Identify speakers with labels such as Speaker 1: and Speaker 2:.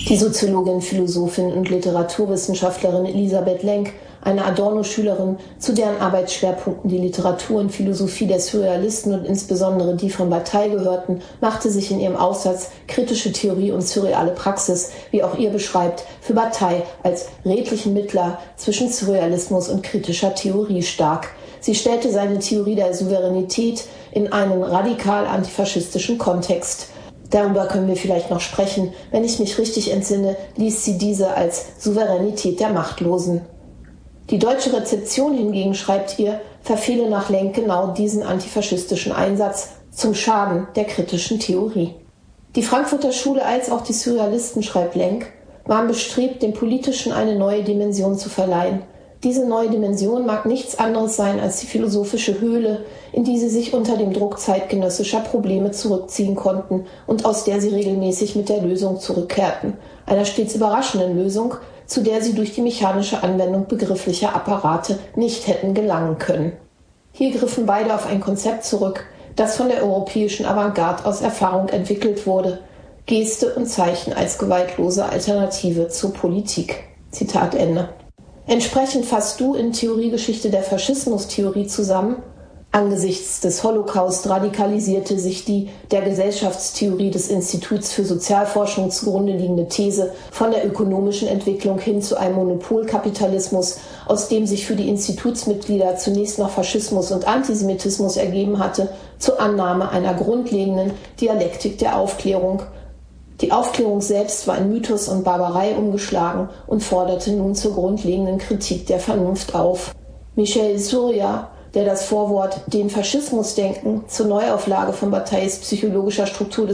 Speaker 1: Die Soziologin, Philosophin und Literaturwissenschaftlerin Elisabeth Lenk, eine Adorno-Schülerin, zu deren Arbeitsschwerpunkten die Literatur und Philosophie der Surrealisten und insbesondere die von Bataille gehörten, machte sich in ihrem Aufsatz Kritische Theorie und surreale Praxis, wie auch ihr beschreibt, für Bataille als redlichen Mittler zwischen Surrealismus und kritischer Theorie stark. Sie stellte seine Theorie der Souveränität in einen radikal antifaschistischen Kontext. Darüber können wir vielleicht noch sprechen. Wenn ich mich richtig entsinne, liest sie diese als Souveränität der Machtlosen. Die deutsche Rezeption hingegen, schreibt ihr, verfehle nach Lenk genau diesen antifaschistischen Einsatz zum Schaden der kritischen Theorie. Die Frankfurter Schule als auch die Surrealisten, schreibt Lenk, waren bestrebt, dem Politischen eine neue Dimension zu verleihen. Diese neue Dimension mag nichts anderes sein als die philosophische Höhle, in die sie sich unter dem Druck zeitgenössischer Probleme zurückziehen konnten und aus der sie regelmäßig mit der Lösung zurückkehrten, einer stets überraschenden Lösung, zu der sie durch die mechanische Anwendung begrifflicher Apparate nicht hätten gelangen können. Hier griffen beide auf ein Konzept zurück, das von der europäischen Avantgarde aus Erfahrung entwickelt wurde: Geste und Zeichen als gewaltlose Alternative zur Politik. Zitat Ende. Entsprechend fasst du in Theoriegeschichte der Faschismustheorie zusammen: Angesichts des Holocaust radikalisierte sich die der Gesellschaftstheorie des Instituts für Sozialforschung zugrunde liegende These von der ökonomischen Entwicklung hin zu einem Monopolkapitalismus, aus dem sich für die Institutsmitglieder zunächst noch Faschismus und Antisemitismus ergeben hatte, zur Annahme einer grundlegenden Dialektik der Aufklärung. Die Aufklärung selbst war in Mythos und Barbarei umgeschlagen und forderte nun zur grundlegenden Kritik der Vernunft auf. Michel Surya, der das Vorwort »den Faschismus denken« zur Neuauflage von Batailles psychologischer Struktur